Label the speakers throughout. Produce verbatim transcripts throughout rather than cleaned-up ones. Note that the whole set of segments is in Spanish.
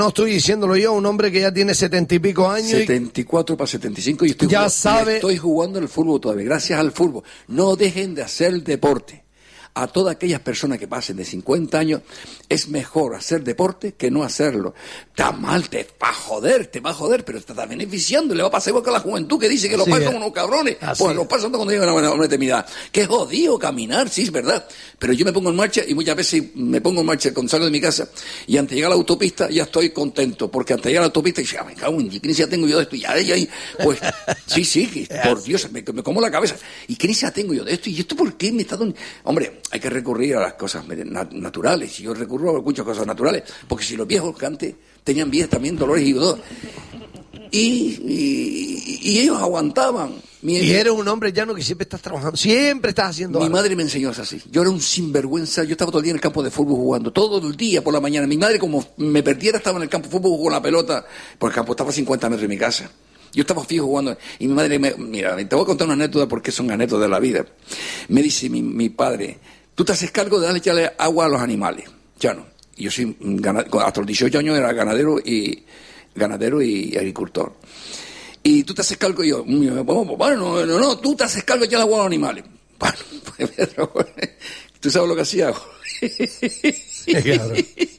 Speaker 1: No estoy diciéndolo yo, un hombre que ya tiene setenta y pico años.
Speaker 2: setenta y cuatro para setenta y cinco y estoy,
Speaker 1: ya
Speaker 2: jugando,
Speaker 1: sabe...
Speaker 2: y estoy jugando el fútbol todavía, gracias al fútbol. No dejen de hacer el deporte. A todas aquellas personas que pasen de cincuenta años, es mejor hacer deporte que no hacerlo. Está mal, te va a joder, te va a joder, pero te está beneficiando. Le va a pasar igual que a la juventud que dice que los pasan unos cabrones.
Speaker 1: Así
Speaker 2: pues los pasan cuando llegan a una, una determinada. Que jodido caminar, sí, es verdad. Pero yo me pongo en marcha y muchas veces me pongo en marcha cuando salgo de mi casa y antes de llegar a la autopista ya estoy contento. Porque antes de llegar a la autopista, y ya me cago en ¿qué necesidad tengo yo de esto? Y ya, ya, ya, pues sí, sí, que, por Dios, me, me como la cabeza. ¿Y qué necesidad tengo yo de esto? ¿Y esto por qué me está dando? Hombre, hay que recurrir a las cosas naturales. Y yo recurro a muchas cosas naturales, porque si los viejos que antes tenían viejos también dolores y dolores, y, y, y ellos aguantaban. Mi,
Speaker 1: y eres un hombre llano que siempre estás trabajando, siempre estás haciendo
Speaker 2: mi
Speaker 1: algo.
Speaker 2: Madre me enseñó así. Yo era un sinvergüenza, yo estaba todo el día en el campo de fútbol jugando, todo el día por la mañana. Mi madre, como me perdiera, estaba en el campo de fútbol con la pelota, porque el campo estaba a cincuenta metros de mi casa. Yo estaba fijo jugando, y mi madre me, mira, te voy a contar una anécdota porque son anécdotas de la vida. Me dice mi, mi padre: tú te haces cargo de darle echarle agua a los animales. Ya no. Yo soy ganadero, hasta los dieciocho años era ganadero y ganadero y agricultor. Y tú te haces cargo, y yo, bueno, no, no, no, tú te haces cargo de echarle agua a los animales. Bueno, pues, pero, ¿tú sabes lo que hacía?
Speaker 1: Claro.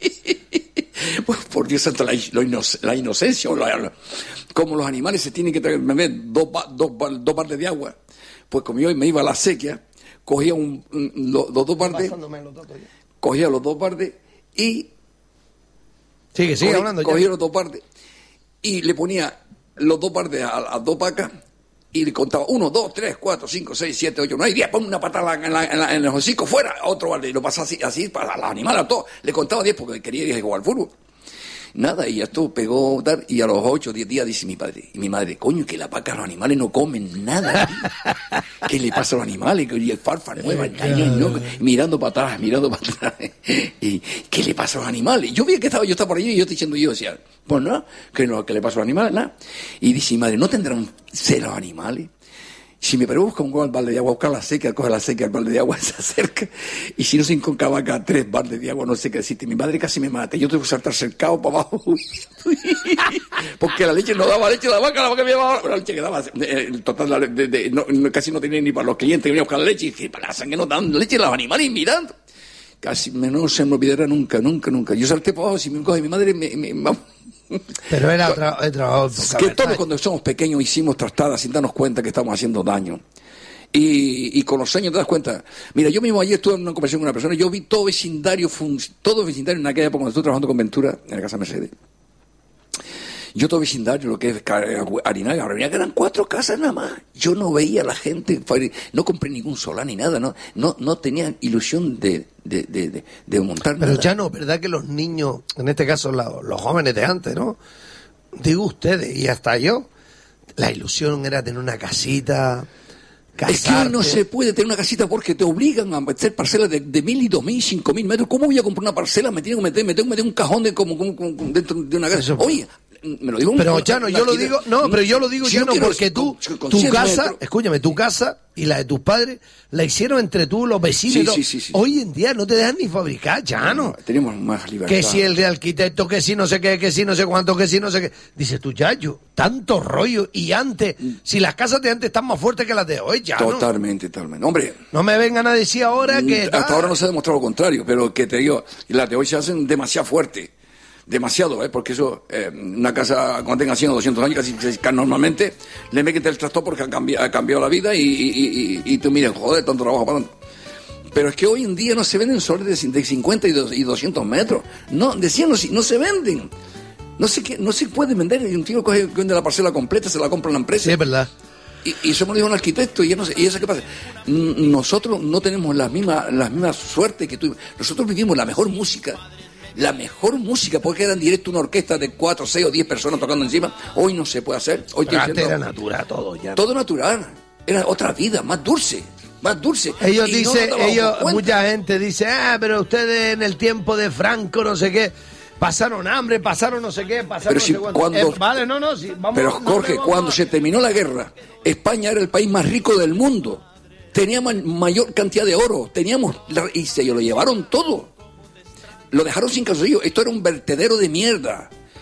Speaker 2: Pues por Dios santo, la, la inocencia, la, como los animales se tienen que traer, me ven dos, dos, dos baldes de agua. Pues como yo me iba a la sequía, cogía un, un, los, los dos baldes, cogía los dos baldes y
Speaker 1: sigue, sigue
Speaker 2: cogí,
Speaker 1: hablando
Speaker 2: cogía
Speaker 1: ya.
Speaker 2: los dos baldes y le ponía los dos baldes a las dos vacas y le contaba uno, dos, tres, cuatro, cinco, seis, siete, ocho, nueve, diez, pon una patada en, la, en, la, en el hocico, fuera, otro balde, y lo pasaba así, así para los animales, a todos. Le contaba diez porque quería ir a jugar al fútbol. Nada, y ya esto pegó dar, y a los ocho, diez días dice mi padre, y mi madre, coño, que la vaca, los animales no comen nada, tío. ¿Qué le pasa a los animales? Y el farfa nueva, el caño, no, mirando para atrás, mirando para atrás, y ¿qué le pasa a los animales? Yo vi que estaba, yo estaba por allí, y yo estoy diciendo, yo decía, pues nada, que no, ¿qué le pasa a los animales? Nada. Y dice mi madre, ¿no tendrán celos animales? Si mi padre busca un balde de agua, busca la seca, coge la seca, el balde de agua se acerca, y si no se encontraba acá tres baldes de agua, no sé qué decirte. Mi madre casi me mata, yo tuve que saltar cercado para abajo, porque la leche no daba leche, la vaca, la vaca me daba la leche que daba, el total, la, de, de, no, casi no tenía ni para los clientes que venían a buscar la leche, y dije, para la sangre no dan leche los animales mirando. Casi no se me olvidará nunca, nunca, nunca. Yo salté para abajo, si me coge mi madre, me, me, me
Speaker 1: pero era otra, otra,
Speaker 2: otra que todos cuando somos pequeños hicimos trastadas sin darnos cuenta que estamos haciendo daño y, y con los años te das cuenta. Mira, yo mismo ayer estuve en una conversación con una persona, yo vi todo vecindario todo vecindario en aquella época cuando estuve trabajando con Ventura en la casa Mercedes. Yo todo vecindario, lo que es Arinaga, Arinaga eran cuatro casas nada más. Yo no veía a la gente, no compré ningún solar ni nada, no, no, no tenía ilusión de, de, de, de, de montar
Speaker 1: Pero
Speaker 2: nada.
Speaker 1: ya no, ¿verdad que los niños, en este caso los, los jóvenes de antes, ¿no? Digo ustedes, y hasta yo, la ilusión era tener una casita, casarte.
Speaker 2: Es que hoy no se puede tener una casita porque te obligan a hacer parcelas de, de mil y dos mil, cinco mil metros. ¿Cómo voy a comprar una parcela? Me tengo que meter, me tengo que meter un cajón de como, como, como dentro de una casa.
Speaker 1: Eso,
Speaker 2: Oye, me lo digo.
Speaker 1: Pero Chano, yo lo digo, no, pero yo lo digo
Speaker 2: si
Speaker 1: Chano,
Speaker 2: quiero,
Speaker 1: porque tú,
Speaker 2: con, con
Speaker 1: tu casa,
Speaker 2: metros.
Speaker 1: Escúchame, tu casa y la de tus padres la hicieron entre tú, los vecinos.
Speaker 2: Sí, sí, sí, sí.
Speaker 1: Hoy en día no te dejan ni fabricar, Chano.
Speaker 2: No, tenemos más libertad.
Speaker 1: Que si el de arquitecto, que si no sé qué, que si no sé cuánto, que si no sé qué. Dices tú, Yayo, tanto rollo. Y antes, si las casas de antes están más fuertes que las de hoy, ya.
Speaker 2: Totalmente, totalmente. Hombre.
Speaker 1: No me vengan a decir ahora que.
Speaker 2: Hasta
Speaker 1: ah,
Speaker 2: ahora no se ha demostrado lo contrario, pero que te digo, las de hoy se hacen demasiado fuertes. Demasiado, ¿eh? Porque eso, eh, una casa cuando tenga cien o doscientos años, casi, casi normalmente le meten el tractor porque ha cambiado, ha cambiado la vida y, y, y, y tú miras, joder, tanto trabajo para tanto. Pero es que hoy en día no se venden solares de cincuenta y doscientos metros. No, decían, no, no se venden. No se, no se puede vender. Un tío coge vende la parcela completa, se la compra la empresa.
Speaker 1: Sí, es verdad.
Speaker 2: Y, y eso me lo dijo un arquitecto, y, ya no sé, y eso qué pasa. Nosotros no tenemos la misma, la misma suerte que tú. Nosotros vivimos la mejor música. La mejor música, porque era en directo una orquesta de cuatro, seis o diez personas tocando encima. Hoy no se puede hacer. Hoy
Speaker 1: Pero antes
Speaker 2: diciendo,
Speaker 1: era natural todo ya.
Speaker 2: Todo natural. Era otra vida, más dulce. Más dulce.
Speaker 1: Ellos
Speaker 2: y
Speaker 1: dicen,
Speaker 2: no
Speaker 1: ellos, mucha gente dice, ah, pero ustedes en el tiempo de Franco, no sé qué, pasaron hambre, pasaron no sé qué, pasaron
Speaker 2: pero si,
Speaker 1: no sé cuánto.
Speaker 2: Cuando,
Speaker 1: eh, vale, no, no, sí, vamos.
Speaker 2: Pero Jorge,
Speaker 1: no vamos
Speaker 2: cuando
Speaker 1: a...
Speaker 2: se terminó la guerra, España era el país más rico del mundo. Teníamos mayor cantidad de oro, teníamos, y se lo llevaron todo. Lo dejaron sin calzoncillo. Esto era un vertedero de mierda.